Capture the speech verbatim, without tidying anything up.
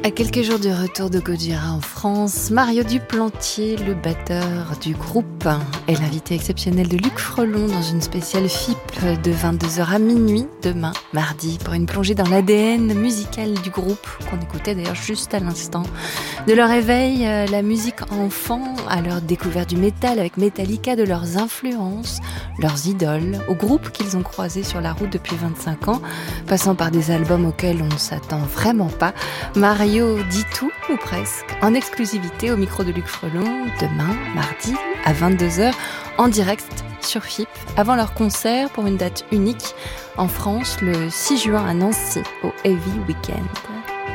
À quelques jours du retour de Gojira en France, Mario Duplantier, le batteur du groupe, est l'invité exceptionnel de Luc Frelon dans une spéciale F I P de vingt-deux heures à minuit demain, mardi, pour une plongée dans l'A D N musical du groupe, qu'on écoutait d'ailleurs juste à l'instant. De leur éveil, la musique enfant, à leur découverte du métal avec Metallica, de leurs influences, leurs idoles, aux groupes qu'ils ont croisés sur la route depuis vingt-cinq ans, passant par des albums auxquels on ne s'attend vraiment pas. Mario dit tout, ou presque, en exclusivité au micro de Luc Frelon, demain, mardi, à vingt-deux heures, en direct sur F I P, avant leur concert pour une date unique en France, le six juin à Nancy, au Heavy Weekend.